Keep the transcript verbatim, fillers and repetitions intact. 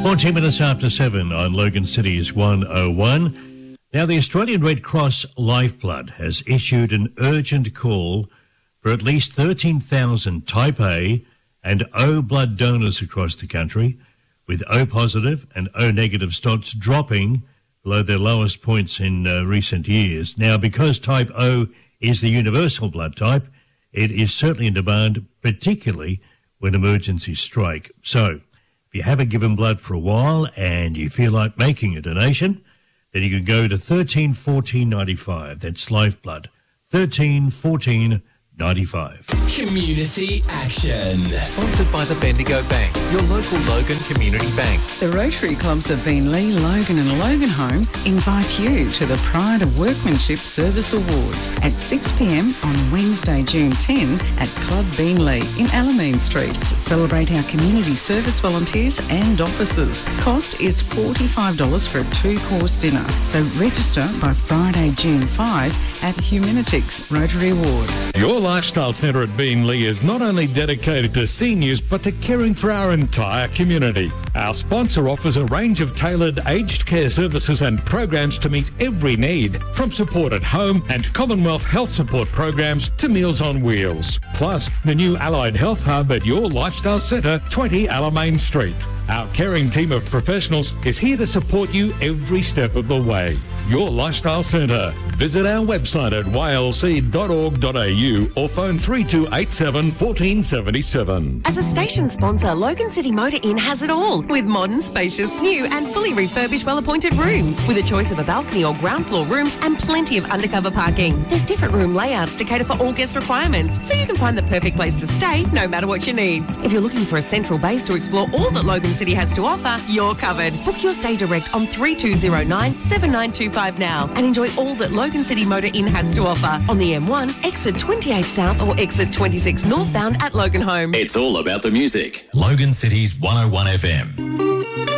fourteen minutes after seven on Logan City's one oh one. Now, the Australian Red Cross Lifeblood has issued an urgent call for at least thirteen thousand Type A and O blood donors across the country, with O positive and O negative stocks dropping below their lowest points in uh, recent years. Now, because Type O is the universal blood type, it is certainly in demand, particularly when emergencies strike. So, if you haven't given blood for a while and you feel like making a donation, then you can go to thirteen fourteen ninety-five. That's Lifeblood. thirteen fourteen ninety-five. Community action. Sponsored by the Bendigo Bank, your local Logan Community Bank. The Rotary Clubs of Beenleigh, Logan and Loganholme invite you to the Pride of Workmanship Service Awards at six p m on Wednesday, June tenth at Club Beenleigh in Alameen Street to celebrate our community service volunteers and officers. Cost is forty-five dollars for a two-course dinner, so register by Friday, June fifth at Humanitix Rotary Awards. Your Lifestyle Centre at Beenleigh is not only dedicated to seniors but to caring for our entire community. Our sponsor offers a range of tailored aged care services and programs to meet every need, from support at home and Commonwealth health support programs to Meals on Wheels. Plus, the new Allied Health Hub at Your Lifestyle Centre, twenty Alameen Street. Our caring team of professionals is here to support you every step of the way. Your Lifestyle Centre. Visit our website at y l c dot org dot a u or phone three two eight seven, one four seven seven. As a station sponsor, Logan City Motor Inn has it all, with modern, spacious, new and fully refurbished, well-appointed rooms, with a choice of a balcony or ground floor rooms and plenty of undercover parking. There's different room layouts to cater for all guest requirements, so you can find the perfect place to stay no matter what your needs. If you're looking for a central base to explore all that Logan City has to offer, you're covered. Book your stay direct on three two zero nine, seven nine two five now and enjoy all that Logan City Motor Inn has to offer on the M one, exit twenty-eight South or exit twenty-six northbound at Loganholme. It's all about the music. Logan City's one oh one F M.